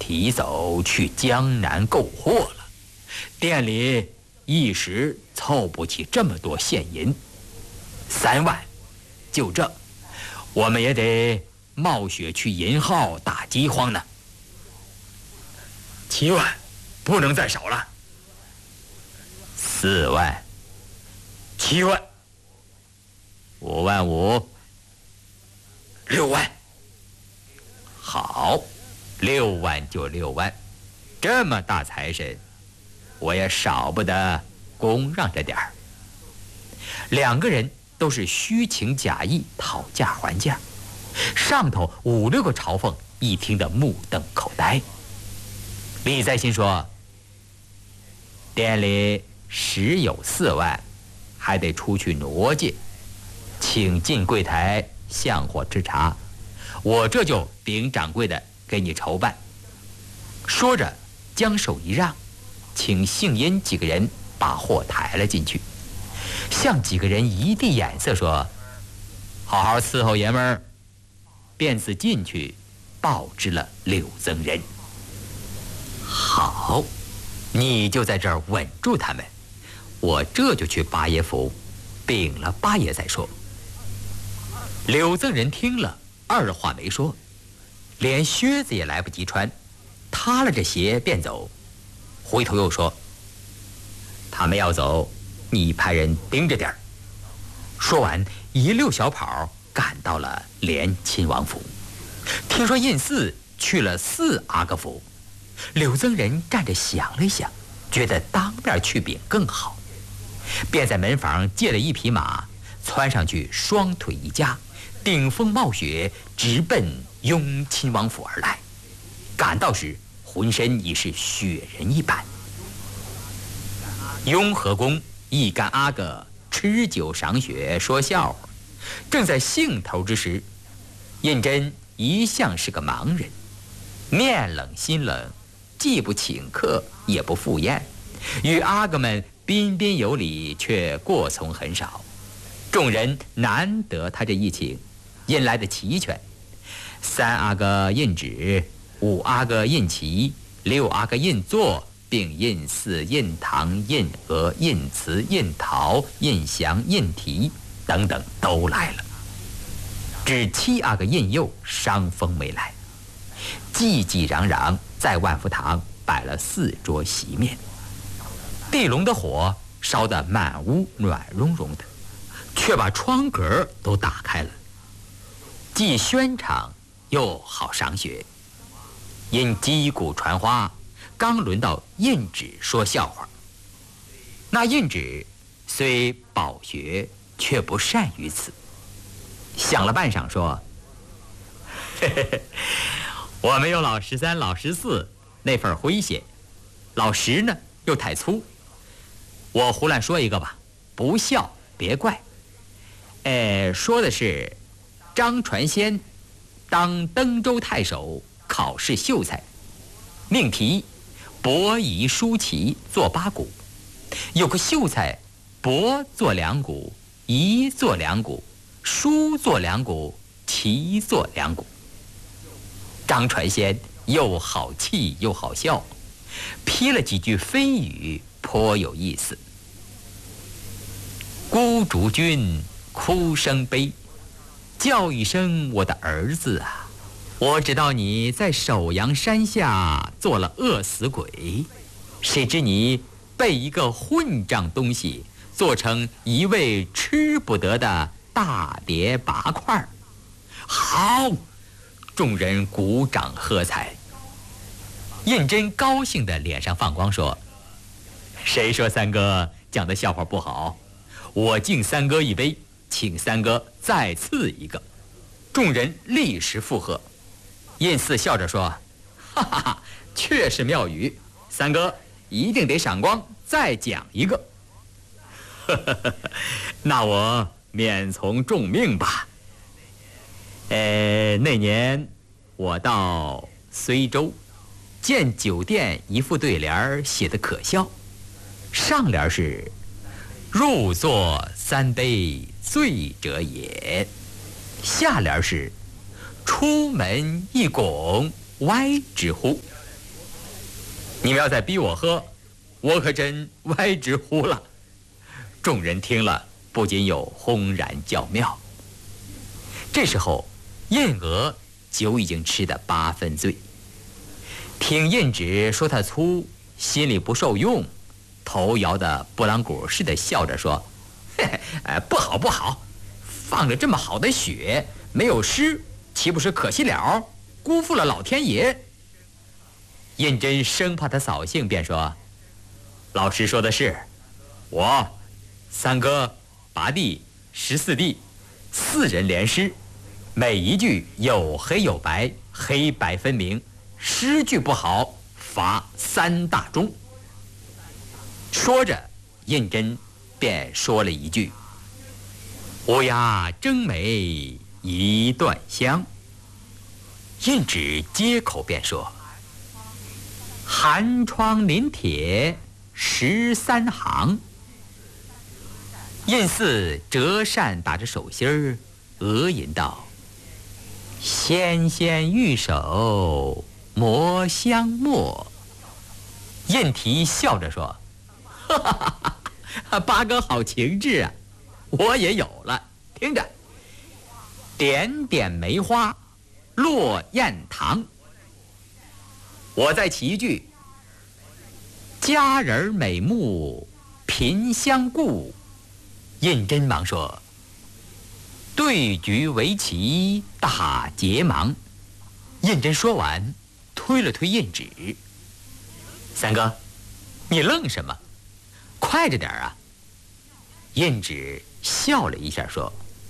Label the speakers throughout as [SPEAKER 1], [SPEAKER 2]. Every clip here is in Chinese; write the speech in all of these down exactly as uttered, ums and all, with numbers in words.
[SPEAKER 1] 提走去江南购货了，店里一时凑不起这么多现银，三万，就这，我们也得冒雪去银号打饥荒呢。七万，不能再少了。四万，七万，五万五，六万。好，六万就六万，这么大财神，我也少不得公让着点儿。两个人都是虚情假意讨价还价，上头五六个朝奉一听得目瞪口呆。李在新说：“店里实有四万，还得出去挪借，请进柜台向货吃茶，我这就禀掌柜的给你筹办。”说着将手一让，请姓殷几个人把货抬了进去，向几个人一递眼色说：“好好伺候爷们儿。”便自进去报知了柳增仁。好，你就在这儿稳住他们，我这就去八爷府禀了八爷再说。柳增仁听了，二话没说，连靴子也来不及穿，踏了着鞋便走，回头又说：“他们要走，你派人盯着点儿。”说完一溜小跑赶到了连亲王府。听说胤祀去了四阿哥府，柳增仁站着想了想，觉得当面去禀更好，便在门房借了一匹马，窜上去双腿一夹，顶风冒雪直奔雍亲王府而来。赶到时浑身已是雪人一般。雍和宫一干阿哥吃酒赏雪说笑话，正在兴头之时，胤禛一向是个盲人，面冷心冷，既不请客也不赴宴，与阿哥们彬彬有礼，却过从很少。众人难得他这一请，引来的齐全。三阿哥胤祉，五阿哥胤齐，六阿哥胤祚，并胤祀、胤堂、胤娥、胤慈、胤陶、胤祥、胤緹等等都来了，只七阿哥胤佑伤风没来。叽叽嚷嚷在万福堂摆了四桌席面，地笼的火烧得满屋暖融融的，却把窗格都打开了，既宣畅又好赏雪。因击鼓传花，刚轮到胤祉说笑话。那胤祉虽饱学，却不善于此，想了半晌说：“嘿嘿嘿，我们有老十三、老十四那份诙谐，老十呢又太粗，我胡乱说一个吧，不笑别怪。哎，说的是张传先当登州太守，考试秀才，命题伯夷叔齐做八股，有个秀才伯做两股，夷做两股，叔做两股，齐做两股。张传先又好气又好笑，批了几句非语，颇有意思。孤竹君哭声悲，叫一声我的儿子啊，我知道你在首阳山下做了饿死鬼，谁知你被一个混账东西做成一味吃不得的大碟拔块。好，众人鼓掌喝彩。胤禛高兴的脸上放光，说：“谁说三哥讲的笑话不好？我敬三哥一杯，请三哥再赐一个。”众人立时附和。胤祀笑着说：“哈哈哈，确是妙语，三哥一定得赏光，再讲一个。”呵呵呵，那我免从重命吧。呃，那年我到睢州，见酒店一副对联写得可笑，上联是“入座三杯醉者也”，下联是“出门一拱歪之乎”。 你们要再逼我喝，我可真歪直呼了。众人听了，不禁有轰然叫妙。这时候，印娥酒已经吃得八分醉，听印旨说他粗，心里不受用，头摇得拨浪鼓似的，笑着说：“嘿嘿，哎，不好不好，放着这么好的血，没有诗，岂不是可惜了？辜负了老天爷。”胤禛生怕他扫兴，便说：“老师说的是，我三哥、八弟、十四弟，四人联诗，每一句有黑有白，黑白分明，诗句不好，罚三大钟。”说着，胤禛便说了一句：“乌鸦争梅一段香。”胤旨接口便说：“寒窗临帖十三行。”胤祀折扇打着手心儿，额吟道：“纤纤玉手磨香墨。”胤禔笑着说：“哈哈哈哈，八哥好情致啊，我也有了。听着，点点梅花落雁堂。我再起一句：佳人美目频相顾。”胤禛忙说：“对局围棋大结芒。”胤禛说完，推了推胤旨：“三哥，你愣什么？快着点啊！”胤旨笑了一下说：“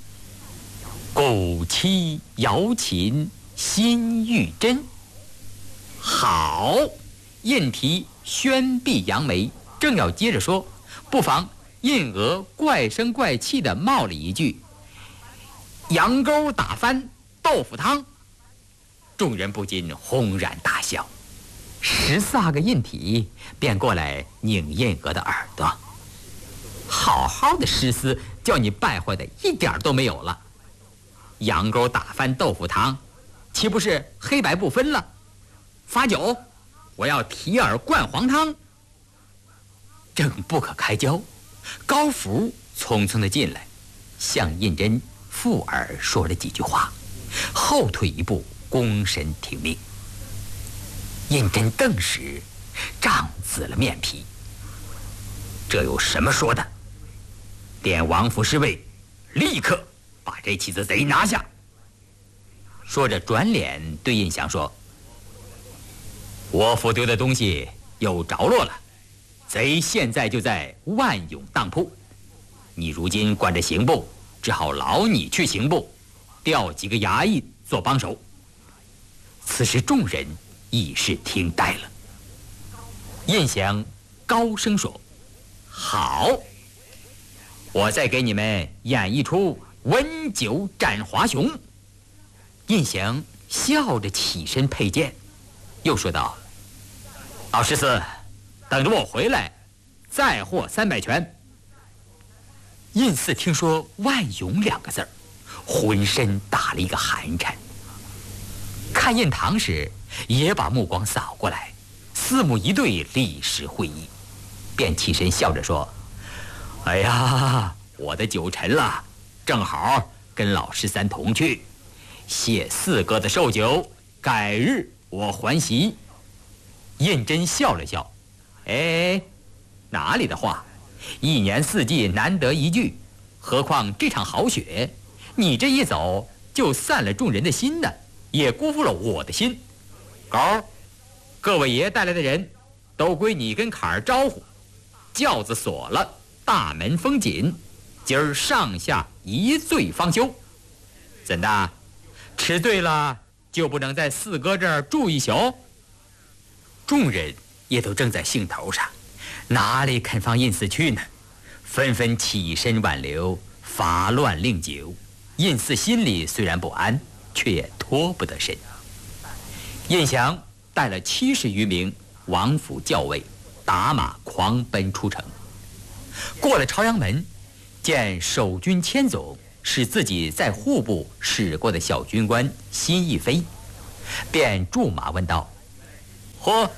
[SPEAKER 1] 古期瑶琴心欲真。”好，胤禔宣闭扬眉，正要接着说，不妨胤娥怪声怪气地冒了一句：“羊钩打翻豆腐汤。”众人不禁轰然大笑。十四阿哥胤禔便过来拧胤娥的耳朵：“好好的诗词，叫你败坏的一点都没有了。羊钩打翻豆腐汤，岂不是黑白不分了？罚酒，我要提耳灌黄汤。”正不可开交，高福匆匆地进来，向胤禛附耳说了几句话，后退一步，躬身听命。胤禛顿时涨紫了面皮：“这有什么说的？点王府侍卫，立刻把这起子贼拿下。”说着转脸对胤祥说：“我府丢的东西又着落了，贼现在就在万永当铺，你如今管着刑部，只好劳你去刑部调几个衙役做帮手。”此时众人已是听呆了。胤祥高声说：“好，我再给你们演一出温酒斩华雄。”胤祥笑着起身佩剑，又说道：“老十四，等着我回来，再获三百拳。”胤祀听说万勇两个字儿，浑身打了一个寒颤。看胤堂时，也把目光扫过来，四目一对，立时会意，便起身笑着说：“哎呀，我的酒陈了，正好跟老十三同去，谢四哥的寿酒，改日我还席。”胤禛笑了笑：“哎，哪里的话，一年四季难得一聚，何况这场好雪，你这一走就散了众人的心呢，也辜负了我的心。狗儿，各位爷带来的人都归你跟坎儿招呼，轿子锁了，大门封紧，今儿上下一醉方休。怎的，吃醉了就不能在四哥这儿住一宿？”众人也都正在兴头上，哪里肯放胤祀去呢？纷纷起身挽留，罚乱令酒。胤祀心里虽然不安，却也脱不得身。胤祥带了七十余名王府校尉，打马狂奔出城。过了朝阳门，见守军千总是自己在户部使过的小军官辛义飞，便驻马问道：“嚯，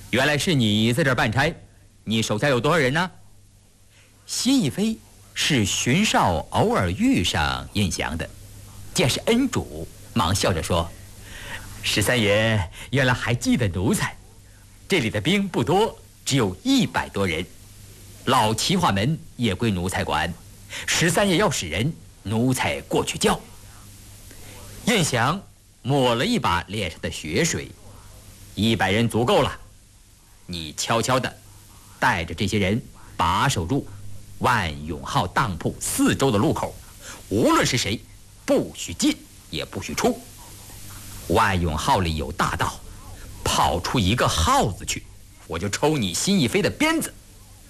[SPEAKER 1] 原来是你在这儿办差，你手下有多少人呢？辛义飞是巡哨偶尔遇上印祥的，见是恩主，忙笑着说：“十三爷原来还记得奴才。这里的兵不多，只有一百多人，老齐化门也归奴才管。十三爷要使人，奴才过去叫。”印祥抹了一把脸上的血水：“一百人足够了，你悄悄地带着这些人把守住万永号当铺四周的路口，无论是谁，不许进也不许出。万永号里有大盗，跑出一个耗子去，我就抽你辛义飞的鞭子。”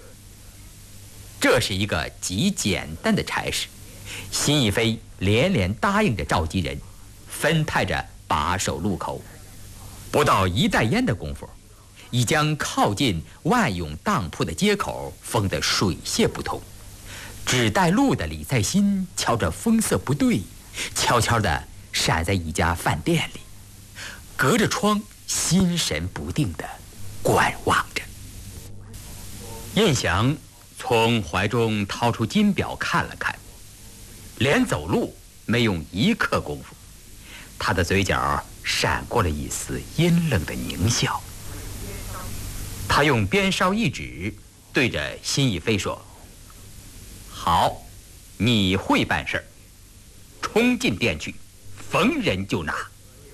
[SPEAKER 1] 这是一个极简单的差事，辛义飞连连答应着召集人，分派着把守路口。不到一袋烟的功夫，已将靠近万永当铺的街口封得水泄不通。只带路的李在新瞧着风色不对，悄悄地闪在一家饭店里，隔着窗心神不定地观望着。印祥从怀中掏出金表看了看，连走路没用一刻功夫，他的嘴角闪过了一丝阴冷的狞笑。他用鞭梢一指，对着辛义飞说：“好，你会办事儿，冲进店去，逢人就拿。”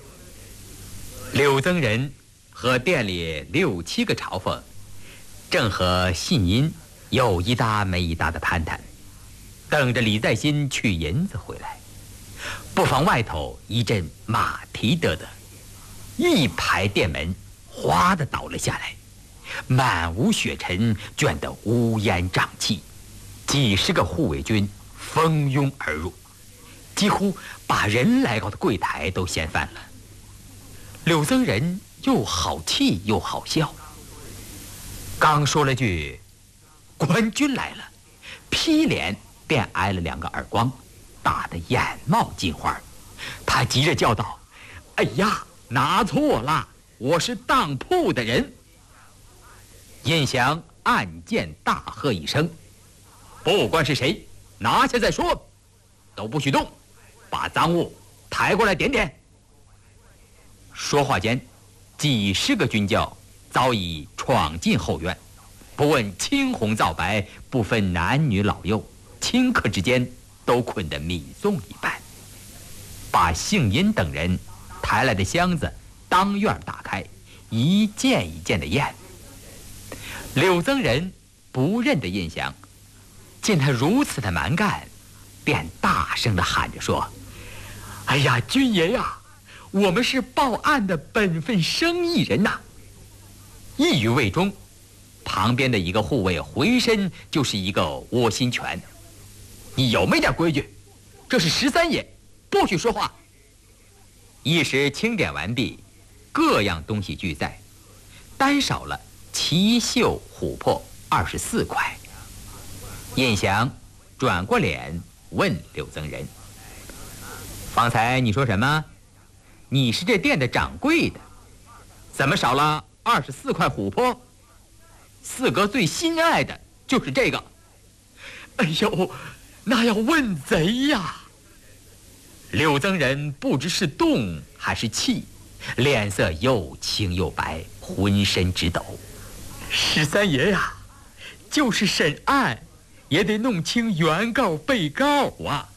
[SPEAKER 1] 柳增仁和店里六七个朝奉，正和信音有一搭没一搭的攀谈，等着李在新取银子回来。不妨外头一阵马蹄得得，一排店门哗地倒了下来，满屋血尘卷得乌烟瘴气，几十个护卫军蜂拥而入，几乎把人来高的柜台都掀翻了。柳增仁又好气又好笑，刚说了句“官军来了”，劈脸便挨了两个耳光，打得眼冒金花。他急着叫道：“哎呀，拿错了，我是当铺的人。”印祥暗箭大喝一声：“不管是谁，拿下再说，都不许动，把赃物抬过来点点。”说话间，几十个军教早已闯进后院，不问青红皂白，不分男女老幼，顷刻之间都捆得米粽一般，把杏荫等人抬来的箱子当院打开，一件一件的验。柳增仁不认得印祥，见他如此的蛮干，便大声地喊着说：“哎呀，军爷呀，我们是报案的本分生意人呐！”一语未终，旁边的一个护卫回身就是一个窝心拳：“你有没点规矩？这是十三爷，不许说话！”一时清点完毕，各样东西俱在，单少了奇绣琥珀二十四块。印祥转过脸问柳增仁：“方才你说什么？你是这店的掌柜的，怎么少了二十四块琥珀？四哥最心爱的就是这个。”“哎呦，那要问贼呀！”柳增仁不知是动还是气，脸色又青又白，浑身直抖。“十三爷呀，就是审案，也得弄清原告被告啊！”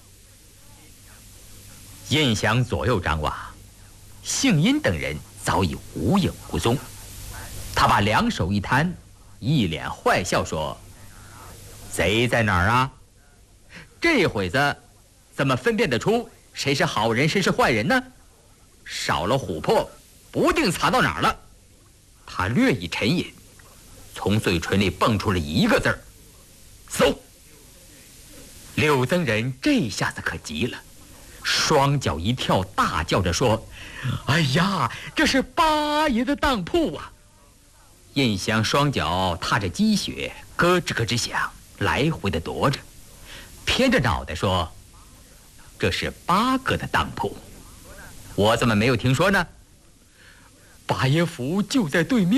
[SPEAKER 1] 印祥左右张望，杏荫等人早已无影无踪。他把两手一摊，一脸坏笑说：“贼在哪儿啊？这会子怎么分辨得出谁是好人谁是坏人呢？少了琥珀，不定藏到哪儿了。”他略一沉吟，从嘴唇里蹦出了一个字儿：“搜。”柳增仁这下子可急了，双脚一跳，大叫着说：“哎呀，这是八爷的当铺啊！”印祥双脚踏着积雪，咯吱咯吱响，来回的踱着，偏着脑袋说：“这是八哥的当铺，我怎么没有听说呢？八爷府就在对面。”